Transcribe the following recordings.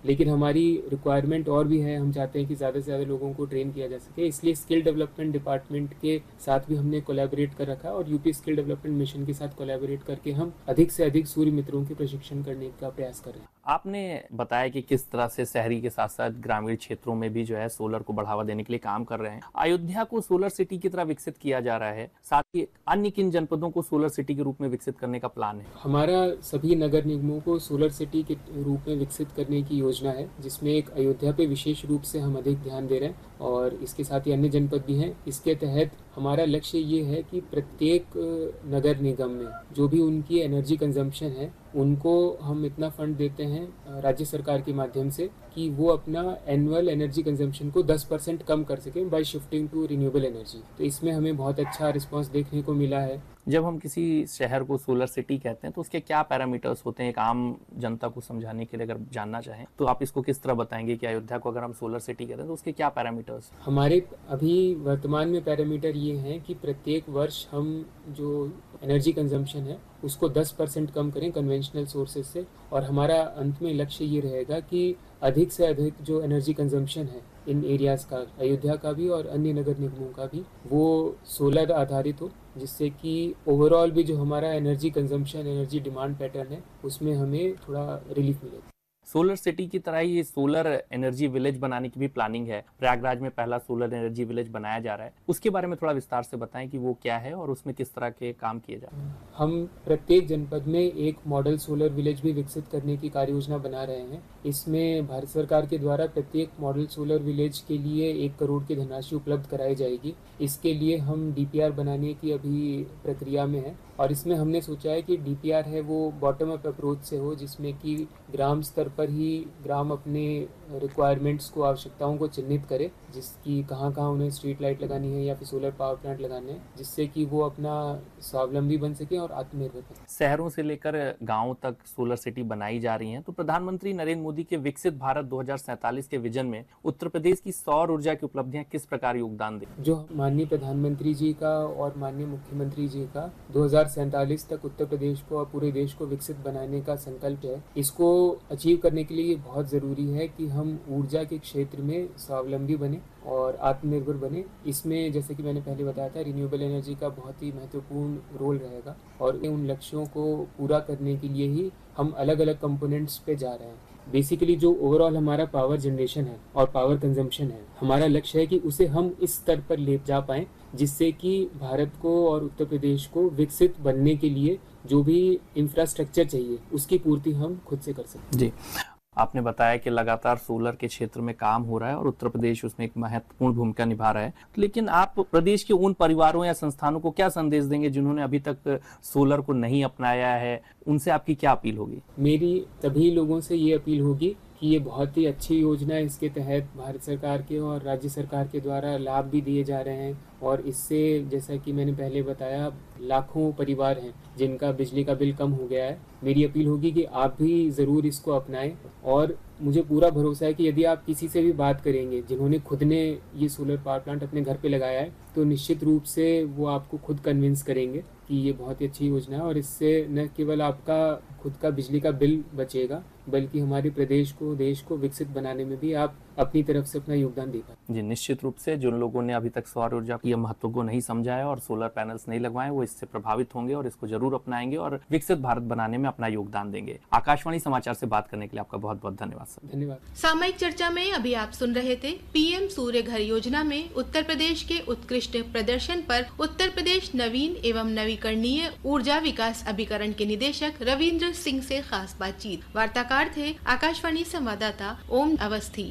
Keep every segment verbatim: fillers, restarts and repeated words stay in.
लेकिन हमारी रिक्वायरमेंट और भी है। हम चाहते हैं कि ज़्यादा से ज़्यादा लोगों को ट्रेन किया जा सके, इसलिए स्किल डेवलपमेंट डिपार्टमेंट के साथ भी हमने कोलैबोरेट कर रखा है और यूपी स्किल डेवलपमेंट मिशन के साथ कोलैबोरेट करके हम अधिक से अधिक सूर्य मित्रों के प्रशिक्षण करने का प्रयास कर रहे हैं। आपने बताया कि किस तरह से शहरी के साथ साथ ग्रामीण क्षेत्रों में भी जो है सोलर को बढ़ावा देने के लिए काम कर रहे हैं। अयोध्या को सोलर सिटी की तरह विकसित किया जा रहा है, साथ ही अन्य किन जनपदों को सोलर सिटी के रूप में विकसित करने का प्लान है? हमारा सभी नगर निगमों को सोलर सिटी के रूप में विकसित करने की योजना है, जिसमें एक अयोध्या पे विशेष रूप से हम अधिक ध्यान दे रहे हैं और इसके साथ ही अन्य जनपद भी हैं। इसके तहत हमारा लक्ष्य ये है कि प्रत्येक नगर निगम में जो भी उनकी एनर्जी कंजम्पशन है उनको हम इतना फंड देते हैं राज्य सरकार के माध्यम से कि वो अपना एनुअल एनर्जी कंजम्पशन को दस परसेंट कम कर सकें bye shifting to renewable energy. तो इसमें हमें बहुत अच्छा रिस्पांस देखने को मिला है। जब हम किसी शहर को सोलर सिटी कहते हैं तो उसके क्या पैरामीटर्स होते हैं, एक आम जनता को समझाने के लिए अगर जानना चाहें तो आप इसको किस तरह बताएंगे कि अयोध्या को अगर हम सोलर सिटी कहते हैं तो उसके क्या पैरामीटर्स? हमारे अभी वर्तमान में पैरामीटर ये हैं कि प्रत्येक वर्ष हम जो एनर्जी कंजम्पशन है उसको दस परसेंट कम करें कन्वेंशनल सोर्सेज से, और हमारा अंत में लक्ष्य ये रहेगा कि अधिक से अधिक जो एनर्जी कंजम्पशन है इन एरियाज़ का, अयोध्या का भी और अन्य नगर निगमों का भी, वो सोलर आधारित हो, जिससे कि ओवरऑल भी जो हमारा energy consumption, energy demand pattern है उसमें हमें थोड़ा रिलीफ मिले। सोलर सिटी की तरह ही सोलर एनर्जी विलेज बनाने की भी प्लानिंग है। प्रयागराज में पहला सोलर एनर्जी विलेज बनाया जा रहा है, उसके बारे में थोड़ा विस्तार से बताएं कि वो क्या है और उसमें किस तरह के काम किए जा रहे हैं। हम प्रत्येक जनपद में एक मॉडल सोलर विलेज भी विकसित करने की कार्य योजना बना रहे हैं। इसमें भारत सरकार के द्वारा प्रत्येक मॉडल सोलर विलेज के लिए एक करोड़ की धनराशि उपलब्ध कराई जाएगी। इसके लिए हम डीपीआर बनाने की अभी प्रक्रिया में है और इसमें हमने सोचा है कि डीपीआर है वो बॉटम अप अप्रोच से हो, जिसमें कि ग्राम स्तर पर ही ग्राम अपने रिक्वायरमेंट्स को, आवश्यकताओं को चिन्हित करे, जिसकी कहाँ कहाँ उन्हें स्ट्रीट लाइट लगानी है या फिर सोलर पावर प्लांट लगाने हैं, जिससे कि वो अपना स्वावलंबी बन सके और आत्मनिर्भर बन सके। शहरों से लेकर गाँव तक सोलर सिटी बनाई जा रही हैं, तो प्रधानमंत्री नरेंद्र मोदी के विकसित भारत दो हजार सैंतालीस के विजन में उत्तर प्रदेश की सौर ऊर्जा की उपलब्धियां किस प्रकार योगदान दें? जो माननीय प्रधानमंत्री जी का और माननीय मुख्यमंत्री जी का दो हजार सैंतालीस तक उत्तर प्रदेश को और पूरे देश को विकसित बनाने का संकल्प है, इसको अचीव करने के लिए बहुत ज़रूरी है कि हम ऊर्जा के क्षेत्र में स्वावलंबी बने और आत्मनिर्भर बने। इसमें जैसे कि मैंने पहले बताया था, रिन्यूएबल एनर्जी का बहुत ही महत्वपूर्ण रोल रहेगा और उन लक्ष्यों को पूरा करने के लिए ही हम अलग अलग कंपोनेंट्स पे जा रहे हैं। बेसिकली जो ओवरऑल हमारा पावर जनरेशन है और पावर कंजम्पशन है, हमारा लक्ष्य है कि उसे हम इस स्तर पर ले जा पाएं जिससे कि भारत को और उत्तर प्रदेश को विकसित बनने के लिए जो भी इंफ्रास्ट्रक्चर चाहिए उसकी पूर्ति हम खुद से कर सकते हैं। जी, आपने बताया कि लगातार सोलर के क्षेत्र में काम हो रहा है और उत्तर प्रदेश उसमें एक महत्वपूर्ण भूमिका निभा रहा है, लेकिन आप प्रदेश के उन परिवारों या संस्थानों को क्या संदेश देंगे जिन्होंने अभी तक सोलर को नहीं अपनाया है? उनसे आपकी क्या अपील होगी? मेरी सभी लोगों से ये अपील होगी कि ये बहुत ही अच्छी योजना है। इसके तहत भारत सरकार के और राज्य सरकार के द्वारा लाभ भी दिए जा रहे हैं और इससे, जैसा कि मैंने पहले बताया, लाखों परिवार हैं जिनका बिजली का बिल कम हो गया है। मेरी अपील होगी कि आप भी ज़रूर इसको अपनाएं और मुझे पूरा भरोसा है कि यदि आप किसी से भी बात करेंगे जिन्होंने खुद ने ये सोलर पावर प्लांट अपने घर पे लगाया है, तो निश्चित रूप से वो आपको खुद कन्विंस करेंगे कि ये बहुत ही अच्छी योजना है और इससे न केवल आपका खुद का बिजली का बिल बचेगा बल्कि हमारे प्रदेश को, देश को विकसित बनाने में भी आप अपनी तरफ से अपना योगदान दे पाए। जी, निश्चित रूप से जिन लोगों ने अभी तक सौर ऊर्जा के महत्व को नहीं समझा है और सोलर पैनल्स नहीं लगवाए, वो इससे प्रभावित होंगे और इसको जरूर अपनाएंगे और विकसित भारत बनाने में अपना योगदान देंगे। आकाशवाणी समाचार से बात करने के लिए आपका बहुत बहुत धन्यवाद सर। धन्यवाद। सामयिक चर्चा में अभी आप सुन रहे थे पीएम सूर्य घर योजना में उत्तर प्रदेश के उत्कृष्ट प्रदर्शन पर उत्तर प्रदेश नवीन एवं नवीकरणीय ऊर्जा विकास अभिकरण के निदेशक रविंद्र सिंह से खास बातचीत। वार्ताकार थे आकाशवाणी संवाददाता ओम अवस्थी।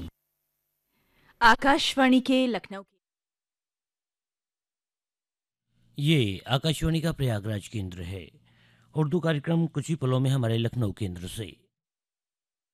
आकाशवाणी के लखनऊ। ये आकाशवाणी का प्रयागराज केंद्र है। उर्दू कार्यक्रम कुछ ही पलों में हमारे लखनऊ केंद्र से।